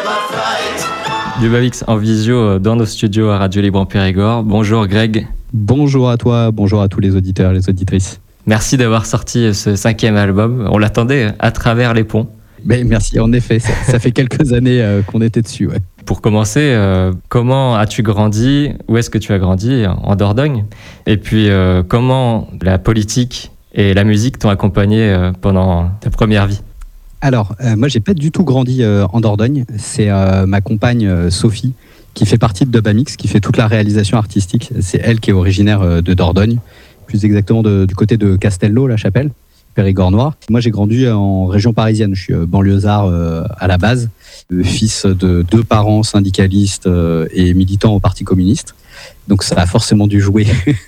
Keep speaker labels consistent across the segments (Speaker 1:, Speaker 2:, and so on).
Speaker 1: Dubavix en visio dans nos studios à Radio Libre en Périgord. Bonjour Greg.
Speaker 2: Bonjour à toi, bonjour à tous les auditeurs et les auditrices.
Speaker 1: Merci d'avoir sorti ce 5e album. On l'attendait à travers les ponts.
Speaker 2: Ben, merci, en effet, ça fait quelques années qu'on était dessus. Ouais.
Speaker 1: Pour commencer, comment as-tu grandi? Où est-ce que tu as grandi? En Dordogne. Et puis, comment la politique et la musique t'ont accompagné pendant ta première vie?
Speaker 2: Alors, moi, j'ai pas du tout grandi en Dordogne. C'est ma compagne Sophie qui fait partie de Dubamix, qui fait toute la réalisation artistique. C'est elle qui est originaire de Dordogne, plus exactement du côté de Castelnau, la Chapelle, Périgord noir. Moi, j'ai grandi en région parisienne. Je suis banlieusard à la base, fils de 2 parents syndicalistes et militants au Parti communiste. Donc ça a forcément dû jouer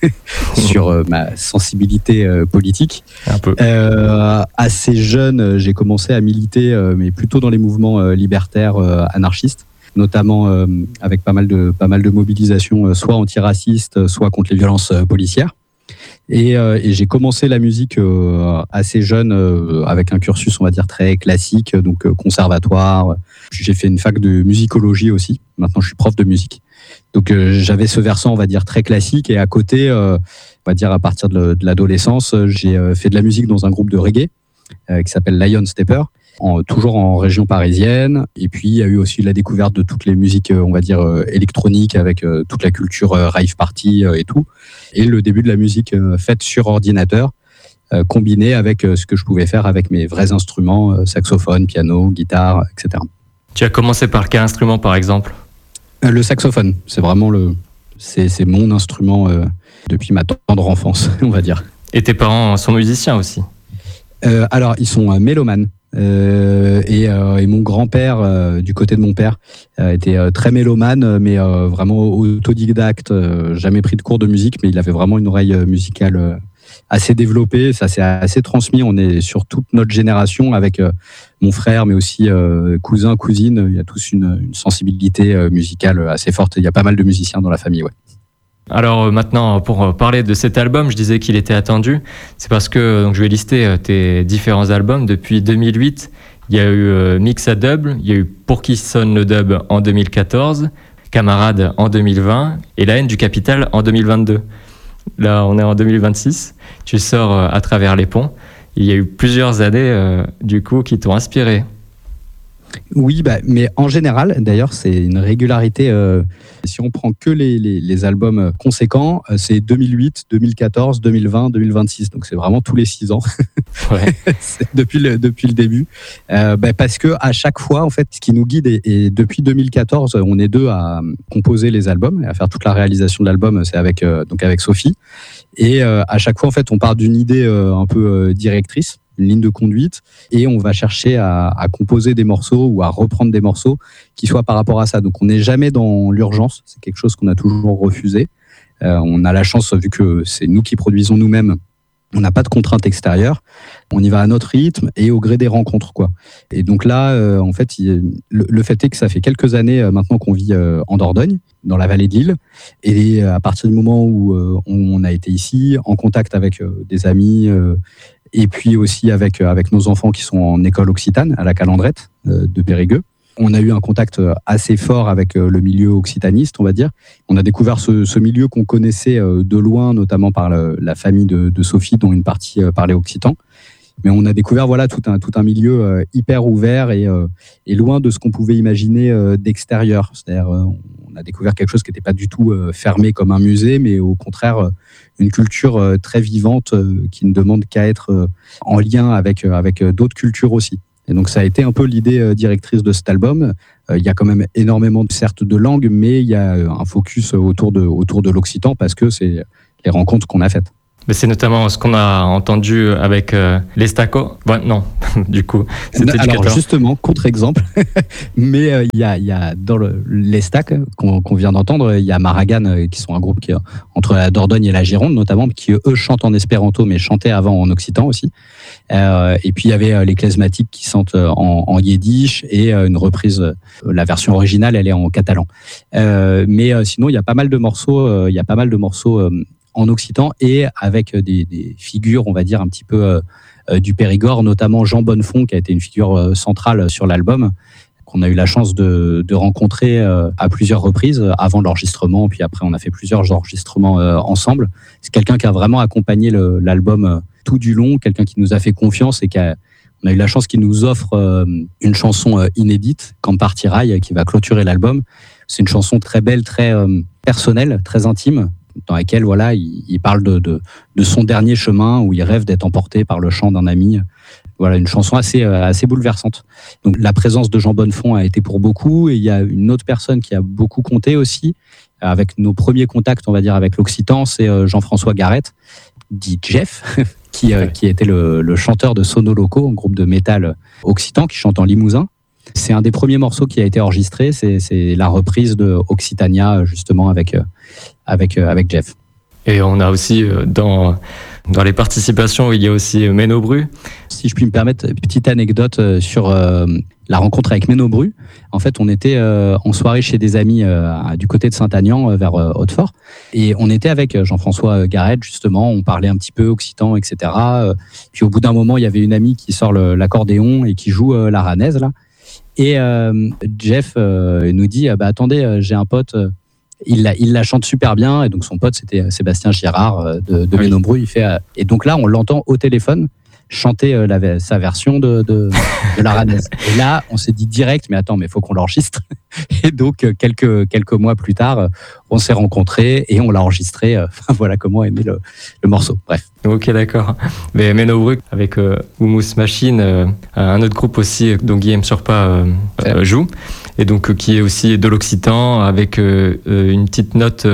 Speaker 2: sur ma sensibilité politique.
Speaker 1: Un peu.
Speaker 2: Assez jeune, j'ai commencé à militer, mais plutôt dans les mouvements libertaires anarchistes, notamment avec pas mal de mobilisations, soit antiracistes, soit contre les violences policières. Et j'ai commencé la musique assez jeune, avec un cursus, on va dire, très classique, donc conservatoire. J'ai fait une fac de musicologie aussi. Maintenant, je suis prof de musique. Donc j'avais ce versant, on va dire, très classique. Et à côté, on va dire à partir de l'adolescence, j'ai fait de la musique dans un groupe de reggae qui s'appelle Lion Stepper, toujours en région parisienne. Et puis il y a eu aussi la découverte de toutes les musiques, on va dire, électroniques, avec toute la culture rave party et tout. Et le début de la musique faite sur ordinateur, combiné avec ce que je pouvais faire avec mes vrais instruments, saxophone, piano, guitare, etc.
Speaker 1: Tu as commencé par quel instrument, par exemple?
Speaker 2: Le saxophone, c'est vraiment c'est mon instrument depuis ma tendre enfance, on va dire.
Speaker 1: Et tes parents sont musiciens aussi?
Speaker 2: Alors, ils sont mélomanes. Et mon grand-père, du côté de mon père, était très mélomane, mais vraiment autodidacte, jamais pris de cours de musique, mais il avait vraiment une oreille musicale assez développée. Ça s'est assez transmis. On est sur toute notre génération avec mon frère, mais aussi cousins, cousines. Il y a tous une sensibilité musicale assez forte. Il y a pas mal de musiciens dans la famille, ouais.
Speaker 1: Alors maintenant, pour parler de cet album, je disais qu'il était attendu. C'est parce que donc, je vais lister tes différents albums. Depuis 2008, il y a eu Mix à Dub, il y a eu Pour qui sonne le dub en 2014, Camarade en 2020 et La haine du capital en 2022. Là, on est en 2026. Tu sors à travers les ponts. Il y a eu plusieurs années, du coup, qui t'ont inspiré.
Speaker 2: Oui, mais en général, d'ailleurs, c'est une régularité. Si on prend que les albums conséquents, c'est 2008, 2014, 2020, 2026. Donc c'est vraiment tous les 6 ans.
Speaker 1: Ouais.
Speaker 2: depuis le début. Parce que à chaque fois, en fait, ce qui nous guide, et depuis 2014, on est 2 à composer les albums et à faire toute la réalisation de l'album. C'est avec Sophie. Et à chaque fois, en fait, on part d'une idée un peu directrice, une ligne de conduite, et on va chercher à composer des morceaux ou à reprendre des morceaux qui soient par rapport à ça. Donc on n'est jamais dans l'urgence, c'est quelque chose qu'on a toujours refusé. On a la chance, vu que c'est nous qui produisons nous-mêmes, on n'a pas de contraintes extérieures, on y va à notre rythme et au gré des rencontres, quoi. Et donc là, en fait, le fait est que ça fait quelques années maintenant qu'on vit en Dordogne, dans la vallée de l'Île, et à partir du moment où on a été ici, en contact avec des amis, et puis aussi avec nos enfants qui sont en école occitane, à la Calandrette de Périgueux. On a eu un contact assez fort avec le milieu occitaniste, on va dire. On a découvert ce milieu qu'on connaissait de loin, notamment par la famille de Sophie, dont une partie parlait occitan. Mais on a découvert tout un milieu hyper ouvert et loin de ce qu'on pouvait imaginer d'extérieur. C'est-à-dire, on a découvert quelque chose qui n'était pas du tout fermé comme un musée, mais au contraire une culture très vivante qui ne demande qu'à être en lien avec d'autres cultures aussi. Et donc ça a été un peu l'idée directrice de cet album. Il y a quand même énormément, certes, de langues, mais il y a un focus autour de l'occitan parce que c'est les rencontres qu'on a faites.
Speaker 1: Mais c'est notamment ce qu'on a entendu avec les Stacos. Ouais, non, du coup, c'était
Speaker 2: alors justement, contre-exemple, mais il y a dans les Stacs qu'on vient d'entendre, il y a Maragan qui sont un groupe qui est entre la Dordogne et la Gironde notamment, qui eux chantent en espéranto, mais chantaient avant en occitan aussi. Et puis il y avait les Klezmatiques qui chantent en yiddish et une reprise, la version originale, elle est en catalan. Mais sinon, il y a pas mal de morceaux, en occitan et avec des figures, on va dire, un petit peu du Périgord, notamment Jean Bonnefond, qui a été une figure centrale sur l'album, qu'on a eu la chance de rencontrer à plusieurs reprises avant l'enregistrement, puis après on a fait plusieurs enregistrements ensemble. C'est quelqu'un qui a vraiment accompagné l'album tout du long, quelqu'un qui nous a fait confiance et on a eu la chance qu'il nous offre une chanson inédite, Camparti Rai, qui va clôturer l'album. C'est une chanson très belle, très personnelle, très intime, dans laquelle voilà, il parle de son dernier chemin où il rêve d'être emporté par le chant d'un ami. Voilà, une chanson assez bouleversante. Donc la présence de Jean Bonnefond a été pour beaucoup, et il y a une autre personne qui a beaucoup compté aussi, avec nos premiers contacts, on va dire, avec l'Occitan, c'est Jean-François Garrett, dit Jeff, qui était le chanteur de Sono Loco, un groupe de métal occitan qui chante en limousin. C'est un des premiers morceaux qui a été enregistré, c'est la reprise de Occitania, justement, avec Jeff.
Speaker 1: Et on a aussi, dans les participations, il y a aussi Menno Bru.
Speaker 2: Si je puis me permettre, une petite anecdote sur la rencontre avec Menno Bru. En fait, on était en soirée chez des amis du côté de Saint-Agnan, vers Hautefort. Et on était avec Jean-François Garrett, justement. On parlait un petit peu occitan, etc. Puis au bout d'un moment, il y avait une amie qui sort l'accordéon et qui joue la ranaise, là. Et Jeff nous dit attendez, j'ai un pote, il la chante super bien. Et donc son pote, c'était Sébastien Girard de Menno Bru. Il fait et donc là, on l'entend au téléphone chanter sa version de la ranaise. Et là, on s'est dit direct, mais attends, mais faut qu'on l'enregistre. Et donc quelques mois plus tard, on s'est rencontrés et on l'a enregistré. Voilà comment aimer le morceau. Bref.
Speaker 1: Ok, d'accord. Mais Menno Bru avec Hummus Machine, un autre groupe aussi dont Guillaume Surpas joue, et donc qui est aussi de l'occitan, avec une petite note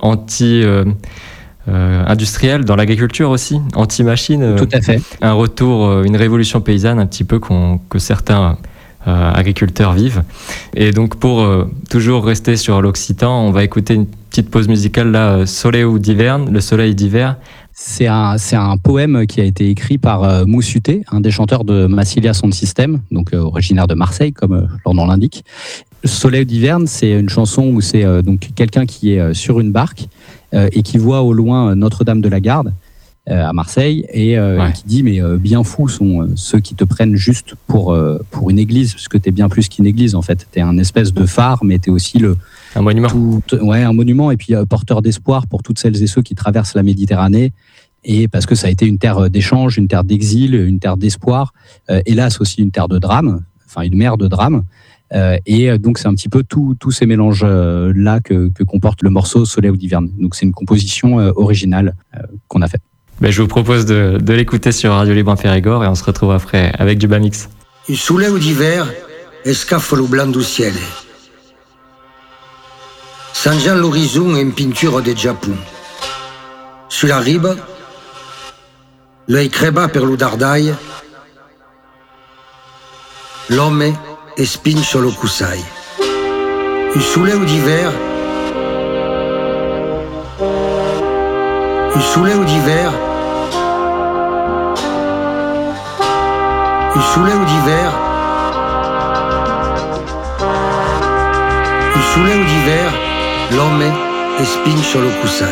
Speaker 1: industrielle dans l'agriculture aussi, anti-machine.
Speaker 2: Tout à fait.
Speaker 1: Un retour, une révolution paysanne un petit peu que certains agriculteurs vivent. Et donc pour toujours rester sur l'occitan, on va écouter une petite pause musicale là, Soleil d'hiver, le soleil d'hiver.
Speaker 2: C'est un poème qui a été écrit par Moussuté, un des chanteurs de Massilia Sound System, donc originaire de Marseille, comme leur nom l'indique. Soleil d'hiver, c'est une chanson où c'est donc quelqu'un qui est sur une barque et qui voit au loin Notre-Dame de la Garde à Marseille et qui dit mais bien fous sont ceux qui te prennent juste pour une église, parce que t'es bien plus qu'une église en fait. T'es un espèce de phare, mais t'es aussi
Speaker 1: un monument.
Speaker 2: Un monument, et puis porteur d'espoir pour toutes celles et ceux qui traversent la Méditerranée. Et parce que ça a été une terre d'échange, une terre d'exil, une terre d'espoir, hélas aussi une terre de drame, enfin une mer de drame. Et donc c'est un petit peu tous ces mélanges là que comporte le morceau Soleil d'hiver. Donc c'est une composition originale qu'on a faite.
Speaker 1: Je vous propose de l'écouter sur Radio Libre en Périgord, et on se retrouve après avec du Bamix.
Speaker 3: Il soleil d'hiver escafolo blanc du ciel. Sangiant l'horizon in peinture de Japon. Sur la ribe, l'œil creba per lo dardaille, l'homme espine sur le coussail. Il soleil d'hiver, il soleil d'hiver, il soleil d'hiver, il soleil d'hiver, l'homme espine sur le coussail.